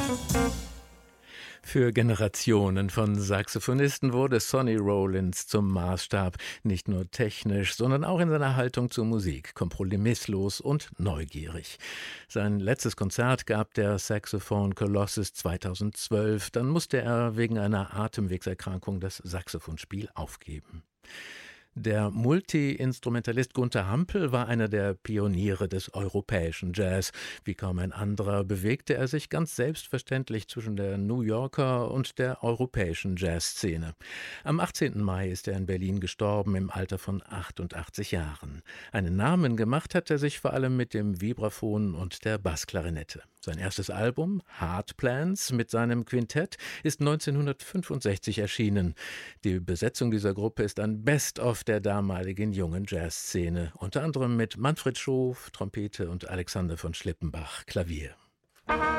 Für Generationen von Saxophonisten wurde Sonny Rollins zum Maßstab, nicht nur technisch, sondern auch in seiner Haltung zur Musik, kompromisslos und neugierig. Sein letztes Konzert gab der Saxophone Colossus 2012, dann musste er wegen einer Atemwegserkrankung das Saxophonspiel aufgeben. Der Multi-Instrumentalist Gunther Hampel war einer der Pioniere des europäischen Jazz. Wie kaum ein anderer bewegte er sich ganz selbstverständlich zwischen der New Yorker und der europäischen Jazzszene. Am 18. Mai ist er in Berlin gestorben im Alter von 88 Jahren. Einen Namen gemacht hat er sich vor allem mit dem Vibraphon und der Bassklarinette. Sein erstes Album, Heart Plans, mit seinem Quintett, ist 1965 erschienen. Die Besetzung dieser Gruppe ist ein Best-of der damaligen jungen Jazzszene, unter anderem mit Manfred Schof, Trompete und Alexander von Schlippenbach, Klavier.